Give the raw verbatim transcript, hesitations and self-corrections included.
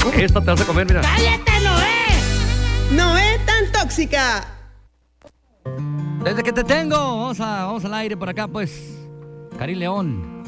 Esta te vas a comer, mira. ¡Cállate, Noé! ¡Noé tan tóxica! Desde que te tengo, vamos, a, vamos al aire por acá, pues. Karim León.